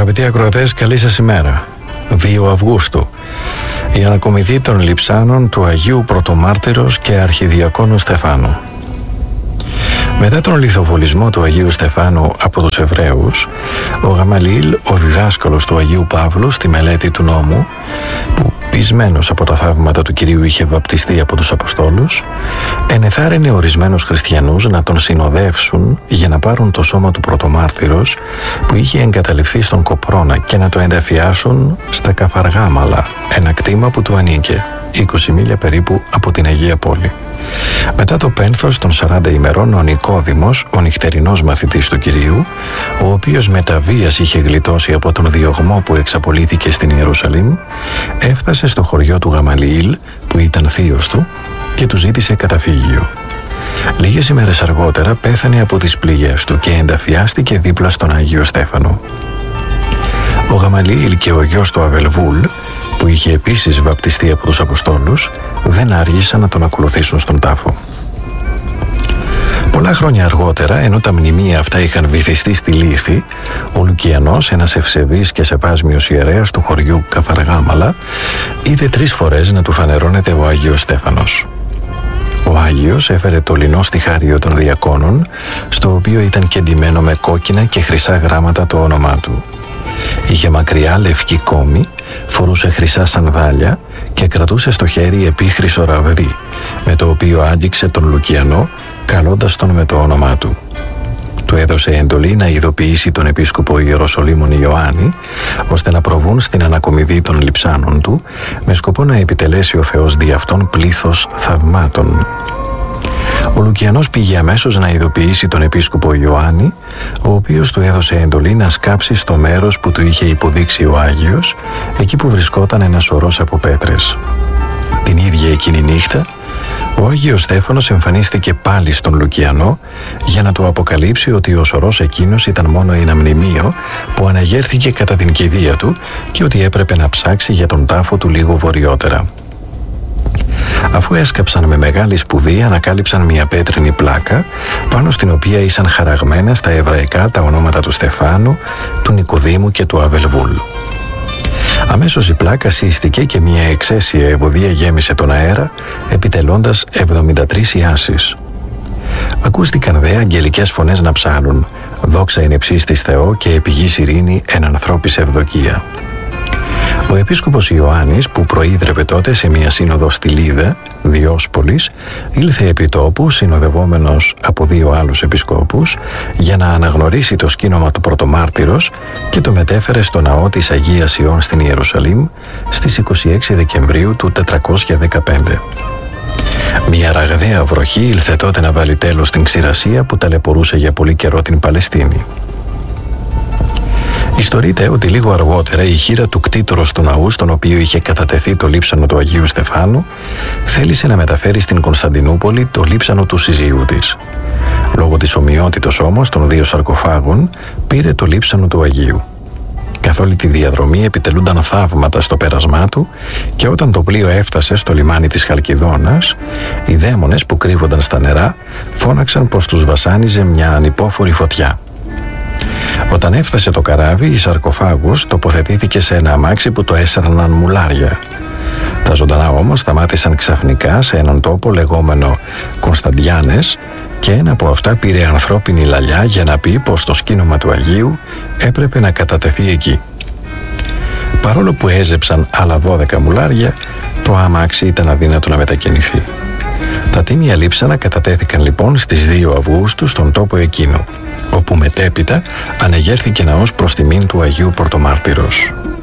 Αγαπητοί ακροατές, καλή σας ημέρα. 2 Αυγούστου. Η ανακομιδή των λειψάνων του Αγίου Πρωτομάρτυρος και Αρχιδιακόνου Στεφάνου. Μετά τον λιθοβολισμό του Αγίου Στεφάνου από τους Εβραίους, ο Γαμαλιήλ, ο διδάσκαλος του Αγίου Παύλου στη μελέτη του νόμου, που πεισμένος από τα θαύματα του Κυρίου είχε βαπτιστεί από τους Αποστόλους, ενεθάρρυνε ορισμένους χριστιανούς να τον συνοδεύσουν για να πάρουν το σώμα του Πρωτομάρτυρος που είχε εγκαταλειφθεί στον Κοπρώνα και να το ενταφιάσουν στα Καφαργάμαλα, ένα κτήμα που του ανήκε, 20 μίλια περίπου από την Αγία Πόλη. Μετά το πένθος των 40 ημερών, ο Νικόδημος, ο νυχτερινός μαθητής του Κυρίου, ο οποίος με τα βίας είχε γλιτώσει από τον διωγμό που εξαπολύθηκε στην Ιερουσαλήμ, έφτασε στο χωριό του Γαμαλιήλ, που ήταν θείος του, και του ζήτησε καταφύγιο. Λίγες ημέρες αργότερα πέθανε από τις πληγές του και ενταφιάστηκε δίπλα στον Άγιο Στέφανο. Ο Γαμαλιήλ και ο γιος του Αβελβούλ, που είχε επίσης βαπτιστεί από τους Αποστόλους, δεν άργησαν να τον ακολουθήσουν στον τάφο. Πολλά χρόνια αργότερα, ενώ τα μνημεία αυτά είχαν βυθιστεί στη Λύθη, ο Λουκιανός, ένας ευσεβής και σεβάσμιος ιερέας του χωριού Καφαργάμαλα, είδε 3 φορές να του φανερώνεται ο Άγιος Στέφανος. Ο Άγιος έφερε το λινό στιχάριο των διακόνων, στο οποίο ήταν κεντημένο με κόκκινα και χρυσά γράμματα το όνομά του. Είχε μακριά λευκή κόμη, φορούσε χρυσά σανδάλια και κρατούσε στο χέρι επίχρυσο ραβδί, με το οποίο άγγιξε τον Λουκιανό, καλώντας τον με το όνομά του. Του έδωσε εντολή να ειδοποιήσει τον επίσκοπο Ιεροσολύμων Ιωάννη, ώστε να προβούν στην ανακομιδή των λειψάνων του, με σκοπό να επιτελέσει ο Θεός δι' αυτόν πλήθος θαυμάτων. Ο Λουκιανός πήγε αμέσως να ειδοποιήσει τον επίσκοπο Ιωάννη, ο οποίος του έδωσε εντολή να σκάψει στο μέρος που του είχε υποδείξει ο Άγιος, εκεί που βρισκόταν ένας σωρός από πέτρες. Την ίδια εκείνη νύχτα, ο Άγιος Στέφανος εμφανίστηκε πάλι στον Λουκιανό για να του αποκαλύψει ότι ο σωρός εκείνος ήταν μόνο ένα μνημείο που αναγέρθηκε κατά την κηδεία του και ότι έπρεπε να ψάξει για τον τάφο του λίγο βορειότερα. Αφού έσκαψαν με μεγάλη σπουδή, ανακάλυψαν μια πέτρινη πλάκα, πάνω στην οποία ήσαν χαραγμένα στα εβραϊκά τα ονόματα του Στεφάνου, του Νικοδήμου και του Αβελβούλ. Αμέσως η πλάκα σύστηκε και μια εξαίσια ευωδία γέμισε τον αέρα, επιτελώντας 73 ιάσεις. Ακούστηκαν δε αγγελικές φωνές να ψάλουν «Δόξα είναι ψίστης Θεό και επί γης ειρήνη εν ανθρώπης ευδοκία». Ο επίσκοπος Ιωάννης, που προείδρευε τότε σε μια σύνοδο στη Λίδα, Διόσπολης, ήλθε επί τόπου συνοδευόμενος από 2 άλλους επισκόπους για να αναγνωρίσει το σκήνομα του Πρωτομάρτυρος και το μετέφερε στο ναό της Αγίας Ιών στην Ιερουσαλήμ στις 26 Δεκεμβρίου του 415. Μια ραγδαία βροχή ήλθε τότε να βάλει τέλος στην ξηρασία που ταλαιπωρούσε για πολύ καιρό την Παλαιστίνη. Ιστορείται ότι λίγο αργότερα η χήρα του κτήτορος του ναού, στον οποίο είχε κατατεθεί το λείψανο του Αγίου Στεφάνου, θέλησε να μεταφέρει στην Κωνσταντινούπολη το λείψανο του συζύγου της. Λόγω της ομοιότητος όμως των 2 σαρκοφάγων, πήρε το λείψανο του Αγίου. Καθ' όλη τη διαδρομή επιτελούνταν θαύματα στο πέρασμά του και όταν το πλοίο έφτασε στο λιμάνι της Χαλκιδόνας, οι δαίμονες που κρύβονταν στα νερά φώναξαν πως τους βασάνιζε μια ανυπόφορη φωτιά. Όταν έφτασε το καράβι, η σαρκοφάγος τοποθετήθηκε σε ένα αμάξι που το έσαρναν μουλάρια. Τα ζωντανά όμως σταμάτησαν ξαφνικά σε έναν τόπο λεγόμενο Κωνσταντιάνες και ένα από αυτά πήρε ανθρώπινη λαλιά για να πει πως το σκήνομα του Αγίου έπρεπε να κατατεθεί εκεί. Παρόλο που έζεψαν άλλα 12 μουλάρια, το αμάξι ήταν αδύνατο να μετακινηθεί. Τα τίμια λείψανα κατατέθηκαν λοιπόν στις 2 Αυγούστου στον τόπο εκείνο, όπου μετέπειτα ανεγέρθηκε ναός προς τιμήν του Αγίου Πρωτομάρτυρος.